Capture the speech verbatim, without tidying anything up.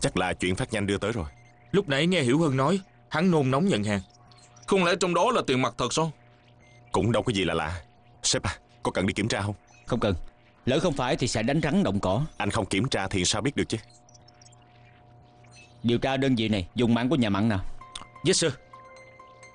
Chắc là chuyện phát nhanh đưa tới rồi. Lúc nãy nghe Hiểu Hân nói hắn nôn nóng nhận hàng. Không lẽ trong đó là tiền mặt thật sao? Cũng đâu có gì là lạ. Sếp à, có cần đi kiểm tra không? Không cần. Lỡ không phải thì sẽ đánh rắn động cỏ. Anh không kiểm tra thì sao biết được chứ? Điều tra đơn vị này dùng mảng của nhà Mặn nào? Yes sir.